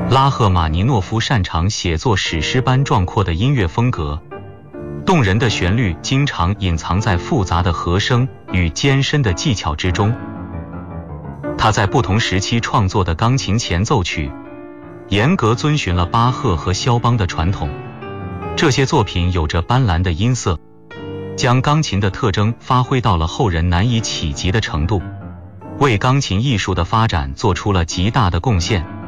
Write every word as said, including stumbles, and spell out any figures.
拉赫玛尼诺夫擅长写作史诗般壮阔的音乐风格，动人的旋律经常隐藏在复杂的和声与艰深的技巧之中。他在不同时期创作的钢琴前奏曲，严格遵循了巴赫和肖邦的传统。这些作品有着斑斓的音色，将钢琴的特征发挥到了后人难以企及的程度，为钢琴艺术的发展做出了极大的贡献。